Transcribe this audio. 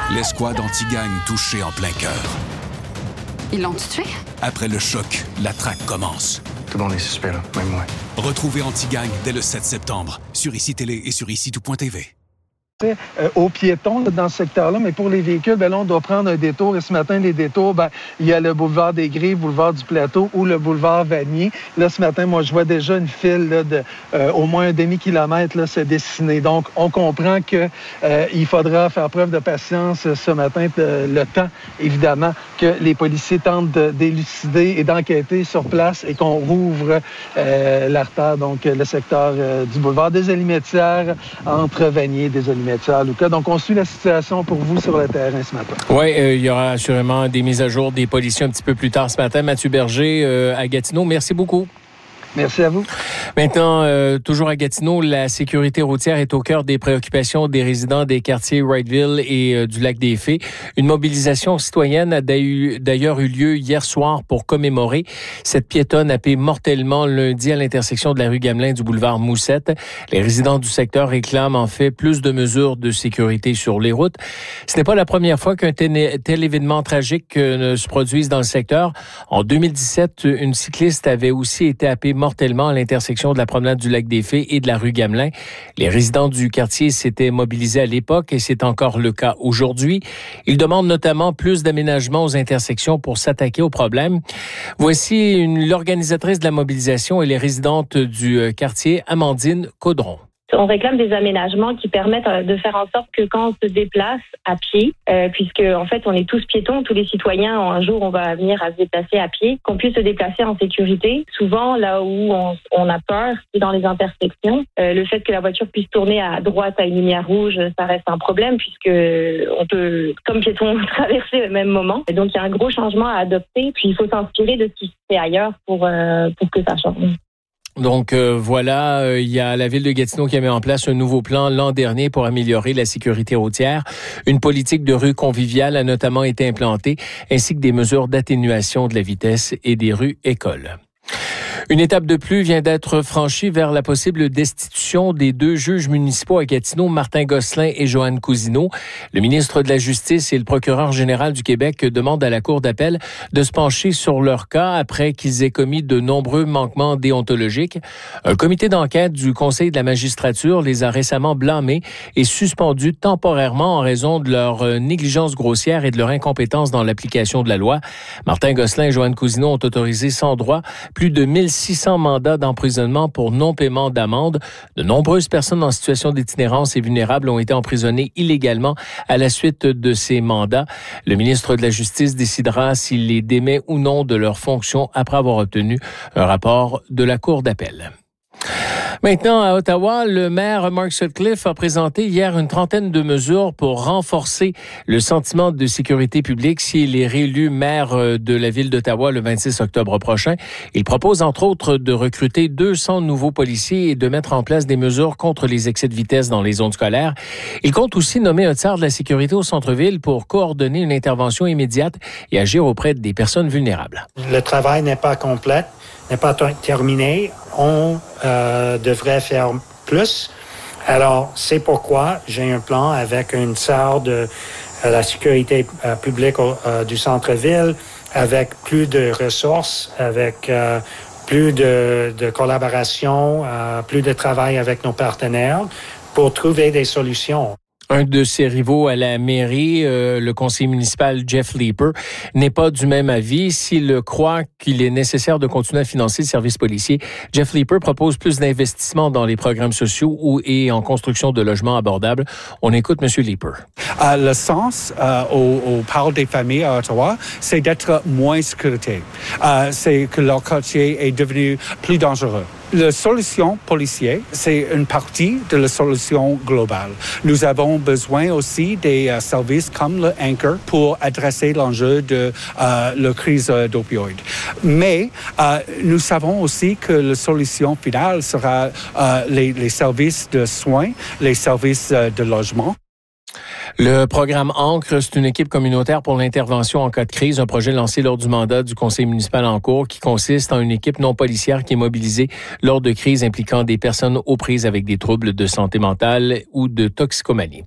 L'escouade anti-gang touchée en plein cœur. Ils l'ont tué? Après le choc, la traque commence. Tout le monde est suspect, là, même moi. Retrouvez Anti-Gang dès le 7 septembre sur ICI Télé et sur ICI-tout.tv. Aux piétons là, dans ce secteur-là, mais pour les véhicules, là, on doit prendre un détour. Et ce matin, les détours, il y a le boulevard des Grives, boulevard du Plateau ou le boulevard Vanier. Là, ce matin, moi, je vois déjà une file là, de au moins un demi-kilomètre là, se dessiner. Donc, on comprend que il faudra faire preuve de patience ce matin, le temps, évidemment, que les policiers tentent d'élucider et d'enquêter sur place et qu'on rouvre l'artère, donc le secteur du boulevard des Alimentières entre Vanier et des Alimentières. Lucas. Donc, on suit la situation pour vous sur le terrain ce matin. Oui, il y aura assurément des mises à jour des policiers un petit peu plus tard ce matin. Mathieu Berger à Gatineau, merci beaucoup. Merci à vous. Maintenant, toujours à Gatineau, la sécurité routière est au cœur des préoccupations des résidents des quartiers Wrightville et du Lac-des-Fées. Une mobilisation citoyenne a d'ailleurs eu lieu hier soir pour commémorer cette piétonne happée mortellement lundi à l'intersection de la rue Gamelin du boulevard Moussette. Les résidents du secteur réclament en fait plus de mesures de sécurité sur les routes. Ce n'est pas la première fois qu'un tel événement tragique se produise dans le secteur. En 2017, une cycliste avait aussi été happée mortellement à l'intersection de la promenade du Lac-des-Fées et de la rue Gamelin. Les résidents du quartier s'étaient mobilisés à l'époque et c'est encore le cas aujourd'hui. Ils demandent notamment plus d'aménagements aux intersections pour s'attaquer au problème. Voici l'organisatrice de la mobilisation et les résidentes du quartier, Amandine Caudron. On réclame des aménagements qui permettent de faire en sorte que quand on se déplace à pied, puisque en fait on est tous piétons, tous les citoyens, un jour on va venir à se déplacer à pied, qu'on puisse se déplacer en sécurité. Souvent là où on a peur, c'est dans les intersections. Le fait que la voiture puisse tourner à droite à une lumière rouge, ça reste un problème puisque on peut, comme piéton, traverser au même moment. Et donc il y a un gros changement à adopter. Puis il faut s'inspirer de ce qui se fait ailleurs pour que ça change. Donc voilà, il y a la ville de Gatineau qui a mis en place un nouveau plan l'an dernier pour améliorer la sécurité routière. Une politique de rue conviviale a notamment été implantée, ainsi que des mesures d'atténuation de la vitesse et des rues écoles. Une étape de plus vient d'être franchie vers la possible destitution des 2 juges municipaux à Gatineau, Martin Gosselin et Joanne Cousineau. Le ministre de la Justice et le procureur général du Québec demandent à la Cour d'appel de se pencher sur leur cas après qu'ils aient commis de nombreux manquements déontologiques. Un comité d'enquête du Conseil de la magistrature les a récemment blâmés et suspendus temporairement en raison de leur négligence grossière et de leur incompétence dans l'application de la loi. Martin Gosselin et Joanne Cousineau ont autorisé sans droit plus de 1600 mandats d'emprisonnement pour non-paiement d'amende. De nombreuses personnes en situation d'itinérance et vulnérables ont été emprisonnées illégalement à la suite de ces mandats. Le ministre de la Justice décidera s'il les démet ou non de leurs fonctions après avoir obtenu un rapport de la Cour d'appel. Maintenant, à Ottawa, le maire Mark Sutcliffe a présenté hier une trentaine de mesures pour renforcer le sentiment de sécurité publique s'il est réélu maire de la ville d'Ottawa le 26 octobre prochain. Il propose entre autres de recruter 200 nouveaux policiers et de mettre en place des mesures contre les excès de vitesse dans les zones scolaires. Il compte aussi nommer un tsar de la sécurité au centre-ville pour coordonner une intervention immédiate et agir auprès des personnes vulnérables. Le travail n'est pas complet, n'est pas terminé. On devrait faire plus. Alors, c'est pourquoi j'ai un plan avec une tsar de la sécurité publique du centre-ville, avec plus de ressources, avec plus de collaboration, plus de travail avec nos partenaires pour trouver des solutions. Un de ses rivaux à la mairie, le conseiller municipal Jeff Leeper, n'est pas du même avis. S'il croit qu'il est nécessaire de continuer à financer le service policier, Jeff Leeper propose plus d'investissements dans les programmes sociaux et en construction de logements abordables. On écoute M. Leeper. Le sens, on parle des familles à Ottawa, c'est d'être moins sécurité. C'est que leur quartier est devenu plus dangereux. La solution policière, c'est une partie de la solution globale. Nous avons besoin aussi des services comme le Anchor pour adresser l'enjeu de la crise d'opioïdes. Mais nous savons aussi que la solution finale sera les services de soins, les services de logement. Le programme Ancre, c'est une équipe communautaire pour l'intervention en cas de crise, un projet lancé lors du mandat du conseil municipal en cours qui consiste en une équipe non policière qui est mobilisée lors de crises impliquant des personnes aux prises avec des troubles de santé mentale ou de toxicomanie.